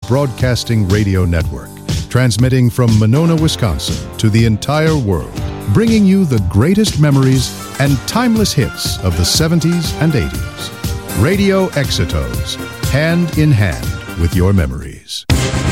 Broadcasting Radio Network, transmitting from Monona, Wisconsin to the entire world, bringing you the greatest memories and timeless hits of the 70s and 80s. Radio Exitos, hand in hand with your memories.